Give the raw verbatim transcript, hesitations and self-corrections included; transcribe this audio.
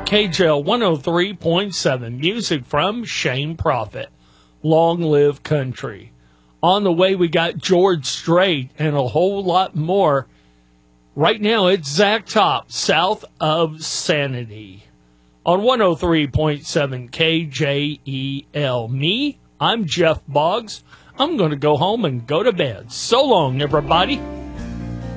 K J L one oh three point seven. Music from Shane Prophet. Long Live Country. On the way, we got George Strait and a whole lot more. Right now, it's Zach Top, South of Sanity. On one oh three point seven K J E L. Me, I'm Jeff Boggs. I'm going to go home and go to bed. So long, everybody.